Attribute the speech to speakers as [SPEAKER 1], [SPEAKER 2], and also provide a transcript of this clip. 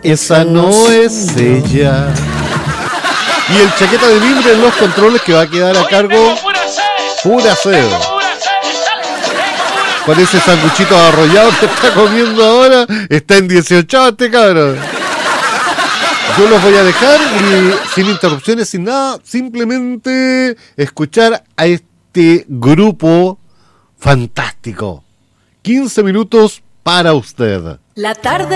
[SPEAKER 1] esa no es ella. Y el chaqueta de libre en los controles que va a quedar a cargo. Pura sed. Con ese sanguchito arrollado que está comiendo ahora, está en 18 este cabrón. Yo los voy a dejar y sin interrupciones, sin nada, simplemente escuchar a este grupo fantástico. 15 minutos para usted.
[SPEAKER 2] La tarde.